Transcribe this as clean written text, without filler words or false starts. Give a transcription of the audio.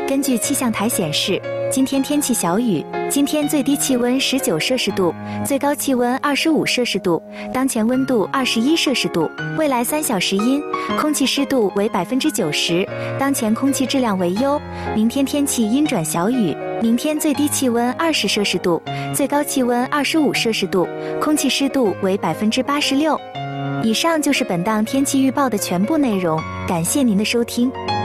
根据气象台显示，今天天气小雨，今天最低气温19摄氏度，最高气温25摄氏度，当前温度21摄氏度。未来3小时阴，空气湿度为90%，当前空气质量为优。明天天气阴转小雨，明天最低气温20摄氏度，最高气温25摄氏度，空气湿度为86%。以上就是本档天气预报的全部内容，感谢您的收听。